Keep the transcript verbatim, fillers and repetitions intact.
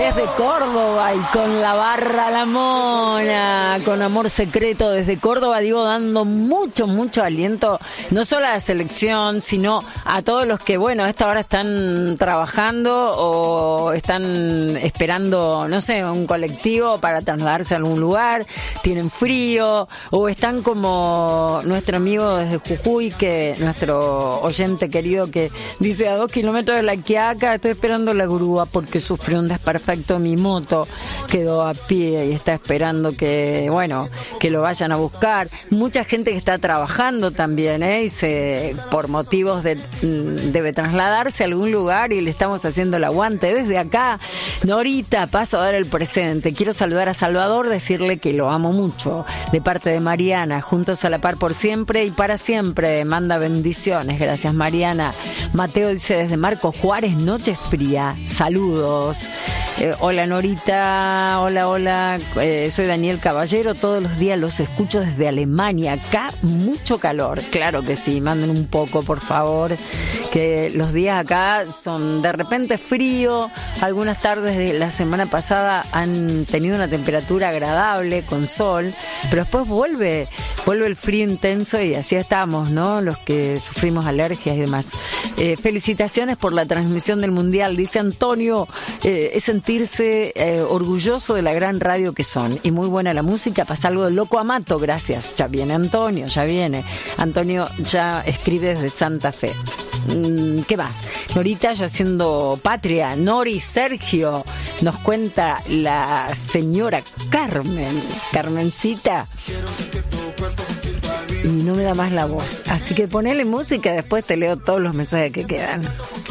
Desde Córdoba y con la barra La Mona, con Amor Secreto desde Córdoba, digo, dando mucho, mucho aliento, no solo a la selección, sino a todos los que, bueno, a esta hora están trabajando o están esperando, no sé, un colectivo para trasladarse a algún lugar, tienen frío, o están como nuestro amigo desde Jujuy, que nuestro oyente querido que dice a dos kilómetros de La Quiaca, estoy esperando la grúa porque sufrió un desperfecto. Perfecto, mi moto quedó a pie y está esperando que, bueno, que lo vayan a buscar. Mucha gente que está trabajando también, ¿eh? Y se, por motivos de, debe trasladarse a algún lugar y le estamos haciendo el aguante desde acá. Norita, paso a dar el presente. Quiero saludar a Salvador, decirle que lo amo mucho, de parte de Mariana, juntos a la par por siempre y para siempre. Manda bendiciones, gracias Mariana. Mateo dice desde Marcos Juárez, noche fría, saludos. Eh, hola Norita, hola, hola, eh, soy Daniel Caballero, todos los días los escucho desde Alemania, acá mucho calor, claro que sí, manden un poco por favor, que los días acá son de repente frío, algunas tardes de la semana pasada han tenido una temperatura agradable con sol, pero después vuelve, vuelve el frío intenso y así estamos, ¿no? Los que sufrimos alergias y demás. Eh, felicitaciones por la transmisión del Mundial, dice Antonio, eh, es sentirse eh, orgulloso de la gran radio que son. Y muy buena la música, pasa algo de loco Amato, gracias. Ya viene Antonio, ya viene. Antonio ya escribe desde Santa Fe. ¿Qué más? Norita ya haciendo patria. Nori Sergio nos cuenta la señora Carmen, Carmencita. Y no me da más la voz. Así que ponele música, después te leo todos los mensajes que quedan.